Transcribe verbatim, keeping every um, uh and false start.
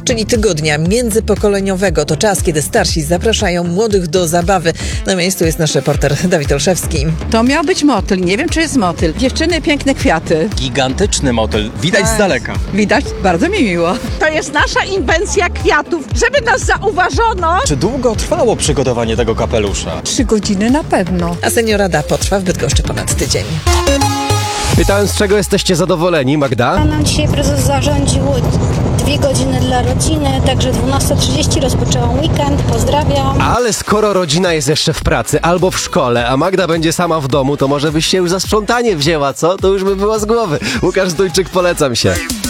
czyli tygodnia międzypokoleniowego. To czas, kiedy starsi zapraszają młodych do zabawy. Na miejscu jest nasz reporter Dawid Olszewski. To miał być motyl, nie wiem czy jest motyl. Dziewczyny, piękne kwiaty. Gigantyczny motyl, widać Tak. z daleka. Widać, bardzo mi miło. To jest nasza inwencja kwiatów, żeby nas zauważono. Czy długo trwało przygotowanie tego kapelusza? Trzy godziny na pewno. A seniorada potrwa w Bydgoszczy ponad tydzień. Pytałem, z czego jesteście zadowoleni, Magda? Nam dzisiaj prezes zarządził dwie godziny dla rodziny, także dwunasta trzydzieści rozpoczęłam weekend, pozdrawiam. Ale skoro rodzina jest jeszcze w pracy albo w szkole, a Magda będzie sama w domu, to może byś się już za sprzątanie wzięła, co? To już by była z głowy. Łukasz Dujczyk, polecam się.